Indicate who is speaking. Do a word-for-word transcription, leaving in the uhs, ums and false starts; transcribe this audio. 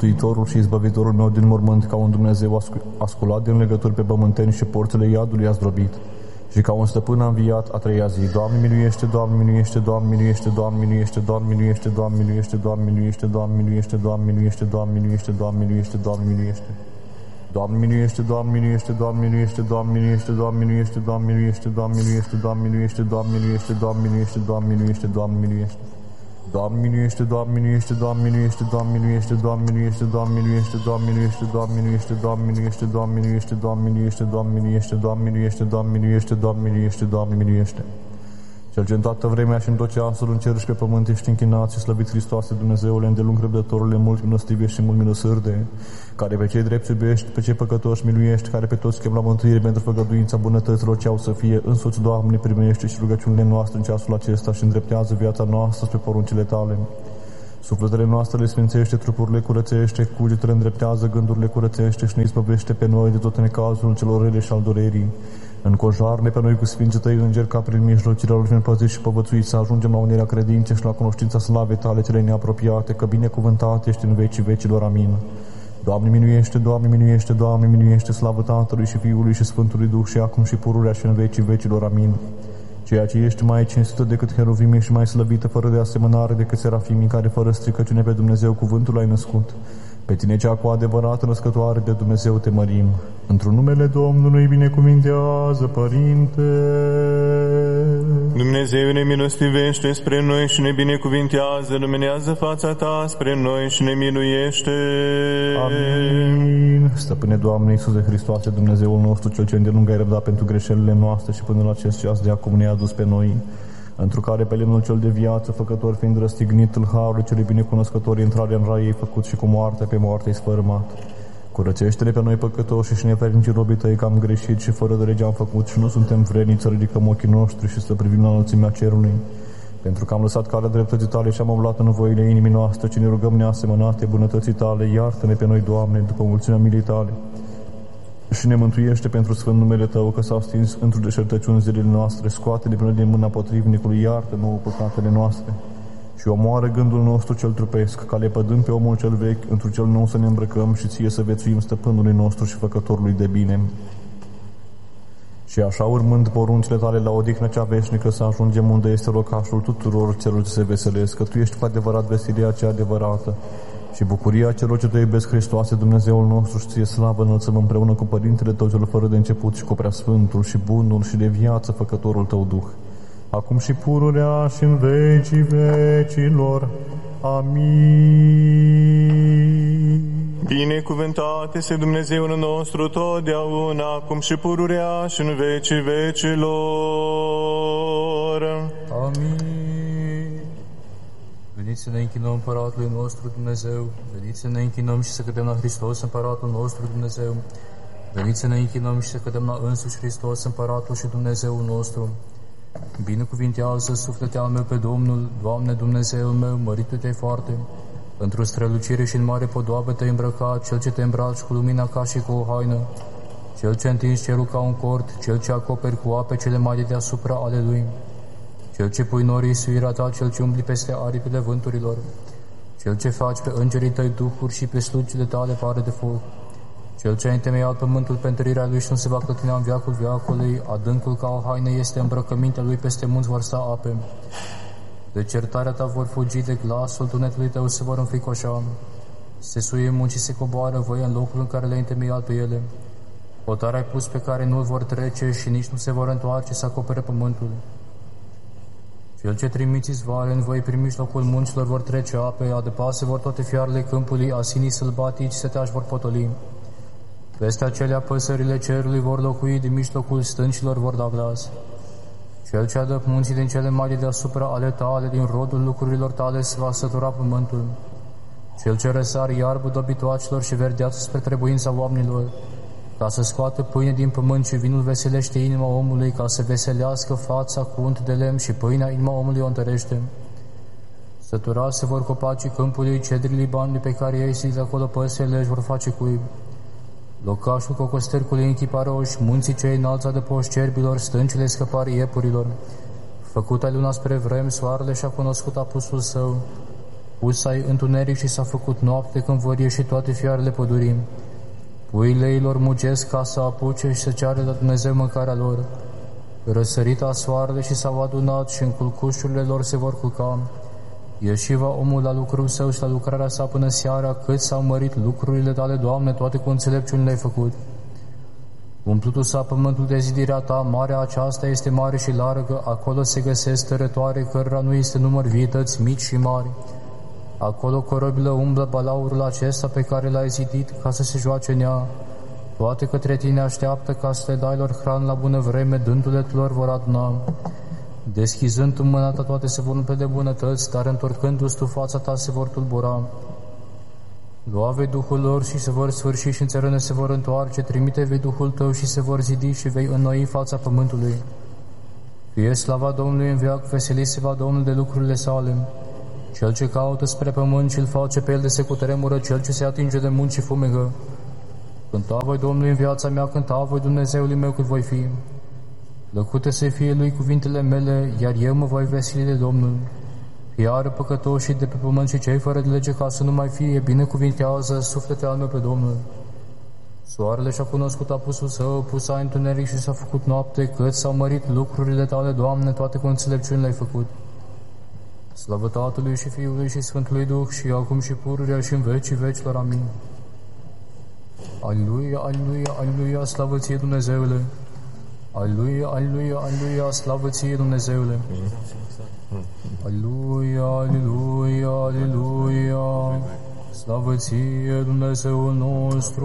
Speaker 1: Mântuitorul și Izbăvitorul meu din mormânt, ca un Dumnezeu asculat din legături pe pământeni și porțile iadului a zdrobit. Și ca un stăpân a înviat a treia zi. Doamne miluiește, Doamne miluiește, Doamne miluiește, Doamne miluiește, Doamne miluiește, Doamne miluiește, Doamne miluiește, Doamne miluiește, Doamne miluiește, Doamne miluiește, Doamne miluiește, Doamne miluiește. Doamne miluiește, Doamne miluiește, Doamne miluiește, Doamne miluiește, Doamne miluiește, Doamne miluiește, Doamne miluiește, Doamne miluiește, Doamne miluiește, Doamne miluiește, Doamne miluiește, Doamne miluiește. Doamne miluiește, Doamne miluiește, Doamne miluiește, Doamne miluiește, Doamne miluiește, Doamne miluiește, Doamne miluiește, Doamne miluiește, Doamne miluiește, Doamne miluiește, Doamne miluiește, Doamne miluiește, Doamne miluiește, Doamne miluiește, Doamne miluiește, Doamne miluiește. Cel ce în toată vremea și în tot ceasul în cer și pe pământ ești închinat și slăvit Hristoase, Dumnezeule, îndelung răbdătorule, mult milostiv și mult milosârde, care pe cei drepți iubești, pe cei păcătoși miluiești, care pe toți chem la mântuire pentru făgăduința bunătăților ce au să fie, însuți, Doamne, primește și rugăciunile noastre în ceasul acesta și îndreptează viața noastră spre poruncile Tale. Sufletele noastre le sfințește, trupurile curățește, cugetele îndreptează, gândurile curățește și ne izbăvește pe noi de tot necazul celor rele și al durerii. Încojoarne pe noi cu sfinții Tăi îngeri, ca prin mijlocirea lor fiind păziți și povățuiți să ajungem la unirea credinței și la cunoștința slavei Tale cele neapropiate, că binecuvântat ești în vecii vecilor. Amin. Doamne miluiește, Doamne miluiește, Doamne miluiește, slavă Tatălui și Fiului și Sfântului Duh și acum și pururea și în vecii vecilor. Amin. Ceea ce ești mai cinstită decât heruvimii și mai slăvită fără de asemănare decât serafimii, care fără stricăciune pe Dumnezeu cuvântul ai născut. Pe Tine cea cu adevărat născătoare de Dumnezeu te mărim. Într-un numele Domnului binecuvintează, Părinte.
Speaker 2: Dumnezeu ne milostivește spre noi și ne binecuvintează, luminează fața Ta spre noi și ne miluiește.
Speaker 1: Amin. Stăpâne Doamne Iisuse Hristoase, Dumnezeul nostru, Cel ce îndelung ai răbdat pentru greșelile noastre și până la acest ceas de acum ne-a adus pe noi, întru care pe lemnul cel de viață, făcător fiind răstignit, în harul celui binecunoscător, intrarea în rai ei făcut și cu moartea pe moartea-i sfărâmat. Curățește-ne pe noi păcătoși și nevernici robii Tăi, că am greșit și fără de lege am făcut și nu suntem vrednici să ridicăm ochii noștri și să privim la înălțimea cerului. Pentru că am lăsat calea dreptății Tale și am umblat în voile inimii noastre, ci ne rugăm neasemănate bunătății Tale, iartă-ne pe noi, Doamne, după mulțimea milii Tale. Și ne mântuiește pentru sfânt numele Tău, că s-au stins într-o deșertăciuni zilele noastre, scoate-ne pe noi din mâna potrivnicului, iartă nouă păcatele noastre și omoară gândul nostru cel trupesc, ca lepădând pe omul cel vechi, într cel nou să ne îmbrăcăm și Ție să viețuim stăpânului nostru și făcătorului de bine. Și așa, urmând poruncile Tale la odihnă cea veșnică, să ajungem unde este locașul tuturor celor ce se veselesc, că Tu ești cu adevărat vesilia cea adevărată și bucuria celor ce Te iubesc, Hristoase, Dumnezeul nostru, și Ție slavă înălțăm împreună cu Părintele Tău cel fără de început și cu Preasfântul și Bunul și de viață Făcătorul Tău Duh, acum și pururea și în vecii vecilor. Amin.
Speaker 2: Binecuvântat este Dumnezeul nostru totdeauna, acum și pururea și în vecii vecilor.
Speaker 3: Amin. Veniți să ne închinăm Împăratului nostru Dumnezeu, veniți să ne închinăm și să cădem la Hristos Împăratul nostru Dumnezeu, veniți să ne închinăm și să cădem la însuși Hristos Împăratul și Dumnezeul nostru. Binecuvintează suflete al meu pe Domnul, Doamne Dumnezeul meu, măritu Te foarte, într-o strălucire și în mare podoabă Te-ai îmbrăcat, Cel ce Te îmbraci cu lumina ca și cu o haină, Cel ce întinzi cerul ca un cort, Cel ce acoperi cu ape cele mai de deasupra ale Lui, Cel ce pui norii suirea Ta, Cel ce umbli peste aripile vânturilor, Cel ce faci pe îngerii Tăi duhuri și pe slugile Tale pare de foc, Cel ce a întemeiat pământul pe întărirea Lui și nu se va clătina în veacul veacului, adâncul ca o haină este îmbrăcămintea Lui, peste munți vor sta ape. De certarea Ta vor fugi, de glasul tunetului Tău se vor înfricoșa. Se suie munci și se coboară voi în locul în care le-ai întemeiat pe ele. Hotar ai pus pe care nu-l vor trece și nici nu se vor întoarce să acopere pământul. Cel ce trimiți izvoare în voi prin mijlocul muncilor vor trece ape, adăpase vor toate fiarele câmpului, asinii sălbatici seteași vor potoli. Peste acelea păsările cerului vor locui, din mijlocul stâncilor vor da glas. Cel ce adă munții din cele mai de deasupra ale Tale, din rodul lucrurilor Tale se va sătura pământul. Cel ce răsar iarbul dobitoacelor și verdeață spre trebuința oamenilor, ca să scoată pâine din pământ și vinul veselește inima omului, ca să veselească fața cu unt de lemn și pâinea inima omului o întărește. Săturați se vor copacii câmpului, cedrii Libanului pe care ei siți acolo păsările își vor face cuib. Locașul cocostercului închipa roși, munții cei înalți adăpoși cerbilor, stâncile scăpari iepurilor. Făcută luna spre vrem, soarele și-a cunoscut apusul său. Pus ai întuneric și s-a făcut noapte când vor ieși toate fiarele pădurii. Puile ilor mugesc ca să apuce și să ceară de Dumnezeu mâncarea lor. Răsărita soarele și s-au adunat și în culcușurile lor se vor culca. Ieși va omul la lucrul său și la lucrarea sa până seara, cât s-au mărit lucrurile tale, Doamne, toate cu înțelepciunile ai făcut. Umplutul s-a pământul de zidirea ta, marea aceasta este mare și largă, acolo se găsesc tărătoare, cărora nu este număr, vietăți mici și mari. Acolo corobilă umblă balaurul acesta pe care l-ai zidit ca să se joace în ea. Toate către tine așteaptă ca să le dai lor hrană la bună vreme, dându-le lor vor aduna. Deschizând tu mâna ta, toate se vor umple de bunătăți, dar întorcându-ți tu fața ta se vor tulbura. Lua vei Duhul lor și se vor sfârși și în țărână se vor întoarce, trimite vei Duhul tău și se vor zidi și vei înnoi fața pământului. Fie slava Domnului în veac, veseliți se va Domnul de lucrurile sale. Cel ce caută spre pământ și îl face pe el de se cutremură, cel ce se atinge de munci și fumegă. Cânta voi Domnului în viața mea, cânta voi Dumnezeului meu cât voi fi. Lăcute să fie lui cuvintele mele, iar eu mă voi veseli de Domnul. Iar păcătoșii de pe pământ și cei fără de lege ca să nu mai fie, binecuvintează suflete al meu pe Domnul. Soarele și-a cunoscut apusul său, pus a întuneric și s-a făcut noapte, cât s-au mărit lucrurile tale, Doamne, toate cu înțelepciunile ai făcut. Slavă Tatălui și Fiului și Sfântului Duh și acum și pururea și în vecii vecilor. Amin. Aleluia, aleluia, aleluia, slavă ție Dumnezeule! Aleluia, aleluia, aleluia, slavă ție Dumnezeule! Aleluia, aleluia, aleluia, slavă ție Dumnezeul nostru!